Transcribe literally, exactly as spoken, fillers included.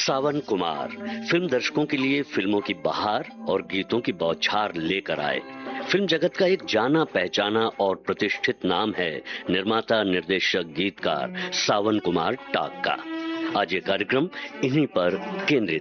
सावन Kumar film दर्शकों के लिए फिल्मों की बहार और गीतों की बौछार लेकर आए। फिल्म जगत का एक जाना पहचाना और प्रतिष्ठित नाम है निर्माता, निर्देशक, गीतकार सावन कुमार टाक का। आज ये कार्यक्रम इन्हीं पर केंद्रित